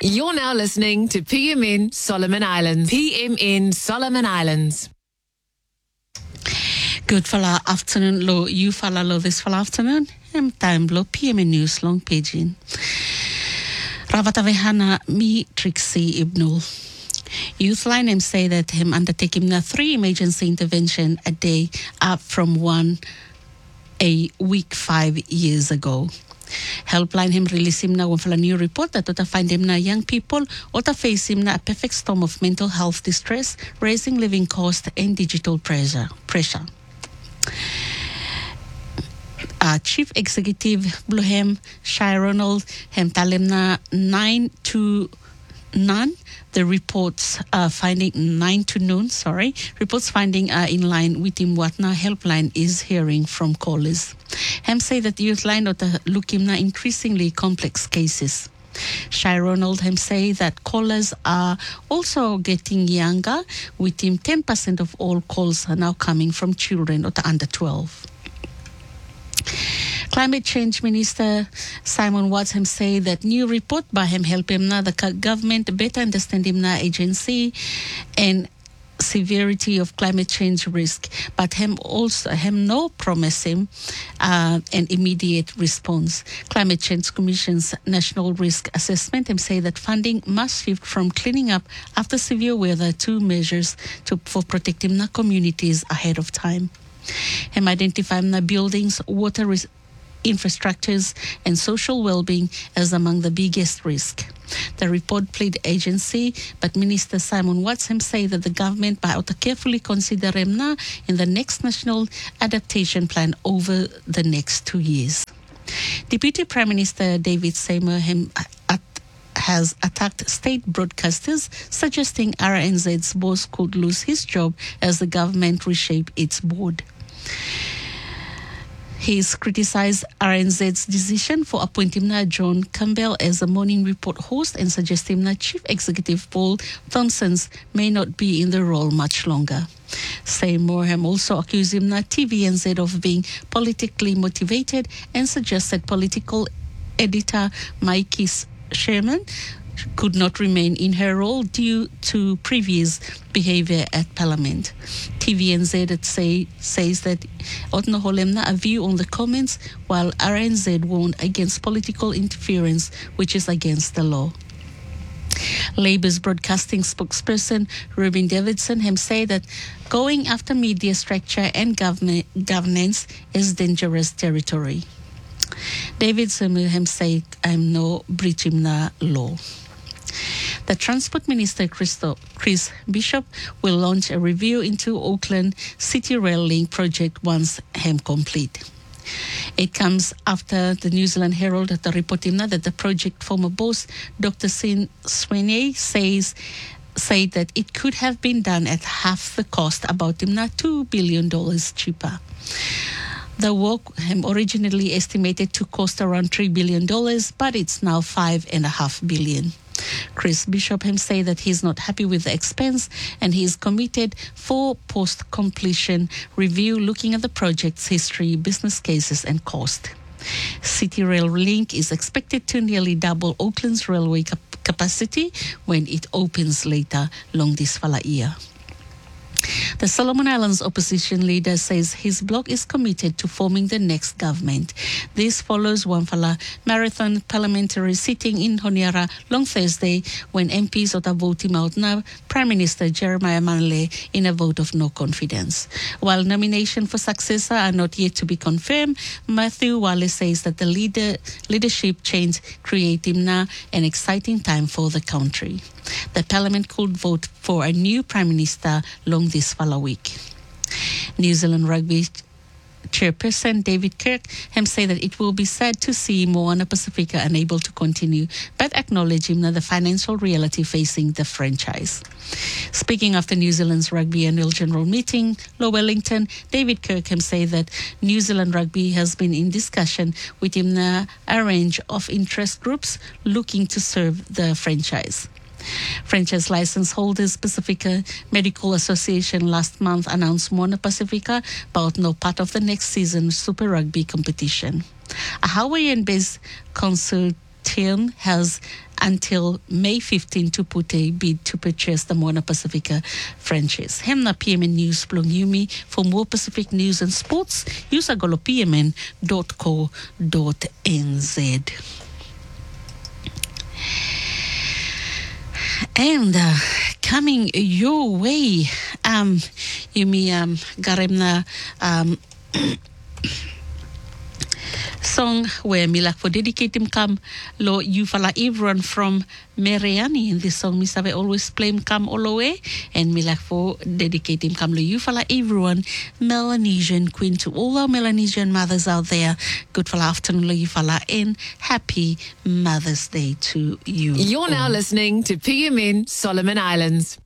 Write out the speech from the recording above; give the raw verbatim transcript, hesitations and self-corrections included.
You're now listening to P M N Solomon Islands. P M N Solomon Islands. Good fala afternoon, lo you fala lo this fala afternoon. Em time lo P M N News long paging. Ravatavehana mi Trixie Ibnul. Youthline him say that him undertaking the three emergency intervention a day up from one a week five years ago. Helpline him release him na one new report that to find him na young people or to face him na a perfect storm of mental health distress, raising living cost and digital pressure. pressure. Uh, Chief Executive Bluhem Shai Ronald hem talim na nine to none. The reports uh, finding nine to noon, sorry, reports finding are in line with him what now helpline is hearing from callers. Hem say that the youthline ought to look him na increasingly complex cases. Shai Ronald him say that callers are also getting younger, with him ten percent of all calls are now coming from children or under twelve. Climate Change Minister Simon Watts him say that new report by him help him now the government better understand him now agency and severity of climate change risk, but him also him no promise him uh, an immediate response. Climate Change Commission's National Risk Assessment him say that funding must shift from cleaning up after severe weather to measures to for protecting the communities ahead of time. Him identify the buildings, water res- infrastructures and social well-being as among the biggest risk. The report played agency, but Minister Simon Watts him say that the government by ought to carefully consider him now in the next national adaptation plan over the next two years. Deputy Prime Minister David Seymour him at has attacked state broadcasters, suggesting R N Z's boss could lose his job as the government reshape its board. He's criticized R N Z's decision for appointing John Campbell as a morning report host and suggesting that Chief Executive Paul Thompson may not be in the role much longer. Seymour him also accused him that T V N Z of being politically motivated and suggested political editor Mikey Sherman could not remain in her role due to previous behavior at Parliament. T V N Z say, says that Otno Holemna a view on the comments, while R N Z warned against political interference, which is against the law. Labour's broadcasting spokesperson Ruben Davidson him say that going after media structure and government, governance is dangerous territory. Davidson him say I'm no breaching the law. The Transport Minister Christo, Chris Bishop will launch a review into Auckland City Rail Link project once him complete. It comes after the New Zealand Herald at the reporting that the project former boss Doctor Sin Sweeney says said that it could have been done at half the cost, about two billion dollars cheaper. The work originally estimated to cost around three billion dollars, but it's now five point five billion dollars. Chris Bishop him say that he's not happy with the expense and he is committed for post-completion review looking at the project's history, business cases and cost. City Rail Link is expected to nearly double Auckland's railway cap- capacity when it opens later along this fala year. The Solomon Islands opposition leader says his bloc is committed to forming the next government. This follows Wamfala marathon parliamentary sitting in Honiara long Thursday when M Ps are voting out now Prime Minister Jeremiah Manley in a vote of no confidence. While nomination for successor are not yet to be confirmed, Matthew Wale says that the leader leadership change creates now an exciting time for the country. The parliament could vote for a new prime minister long this follow week. New Zealand Rugby chairperson David Kirk him say that it will be sad to see Moana Pacifica unable to continue, but acknowledging the financial reality facing the franchise. Speaking after New Zealand's rugby annual general meeting, Low Wellington, David Kirk him say that New Zealand Rugby has been in discussion with him a range of interest groups looking to serve the franchise. Franchise license holders Pacifica Medical Association last month announced Moana Pacifica but no part of the next season's Super Rugby competition. A Hawaiian-based consortium has until May fifteenth to put a bid to purchase the Moana Pacifica franchise. Hemna P M N News Plong Yumi. For more Pacific news and sports, use agolo p m n dot co dot n z. And uh, coming your way, um, Yumi um, Garemna um, song where Milak for dedicate him come lo you fala everyone from Mariani. In this song, Miss Ave always play him come all the way, and Milak for dedicate him come lo you fala everyone Melanesian Queen to all our Melanesian mothers out there. Good fala afternoon lo you fala and happy Mother's Day to you. You're now all. listening to P M N Solomon Islands.